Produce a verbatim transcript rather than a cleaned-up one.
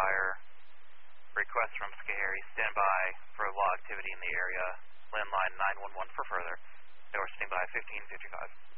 fire. Request from Schoharie, stand by for law activity in the area. Landline nine one one for further. Or stand by fifteen fifty-five.